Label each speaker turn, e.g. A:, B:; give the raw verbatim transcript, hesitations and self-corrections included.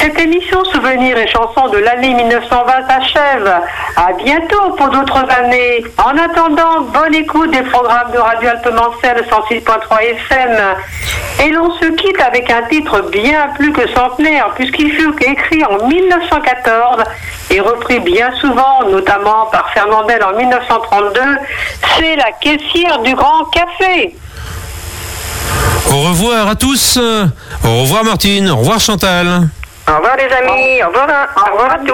A: Cette émission Souvenirs et chansons de l'année mille neuf cent vingt s'achève. À bientôt pour d'autres années. En attendant, bonne écoute des programmes de Radio Alpemancel cent six point trois F M. Et l'on se quitte avec un titre bien plus que centenaire, puisqu'il fut écrit en mille neuf cent quatorze et repris bien souvent, notamment par Fernandel en mille neuf cent trente-deux. C'est La caissière du Grand Café.
B: Au revoir à tous. Au revoir Martine. Au revoir Chantal.
A: Au revoir les amis. Au revoir. Au revoir à tous.